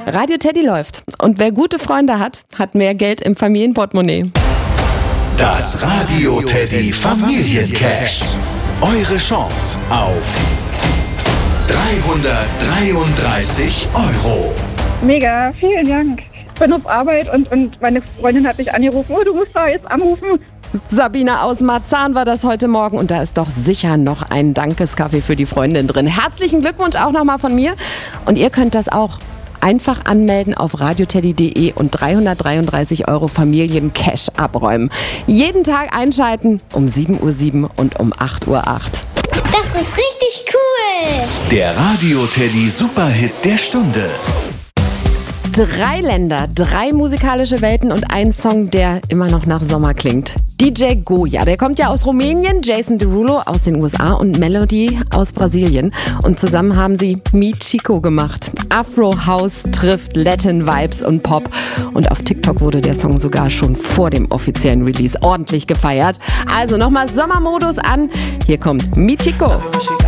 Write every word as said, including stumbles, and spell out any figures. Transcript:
Radio Teddy läuft. Und wer gute Freunde hat, hat mehr Geld im Familienportemonnaie. Das Radio Teddy Familiencash. Eure Chance auf dreihundertdreiunddreißig Euro. Mega, vielen Dank. Ich bin auf Arbeit und, und meine Freundin hat mich angerufen. Oh, du musst da jetzt anrufen. Sabine aus Marzahn war das heute Morgen und da ist doch sicher noch ein Dankeskaffee für die Freundin drin. Herzlichen Glückwunsch auch nochmal von mir und ihr könnt das auch einfach anmelden auf radioteddy punkt de und dreihundertdreiunddreißig Euro Familiencash abräumen. Jeden Tag einschalten um sieben Uhr sieben und um acht Uhr acht. Das ist richtig cool. Der Radio Teddy Superhit der Stunde. Drei Länder, drei musikalische Welten und ein Song, der immer noch nach Sommer klingt. D J Goya, der kommt ja aus Rumänien, Jason Derulo aus den U S A und Melody aus Brasilien. Und zusammen haben sie Mi Chico gemacht. Afro House trifft Latin Vibes und Pop. Und auf TikTok wurde der Song sogar schon vor dem offiziellen Release ordentlich gefeiert. Also nochmal Sommermodus an. Hier kommt Mi Chico.